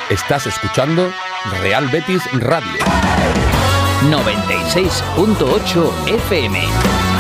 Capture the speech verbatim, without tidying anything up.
Estás escuchando Real Betis Radio noventa y seis punto ocho F M.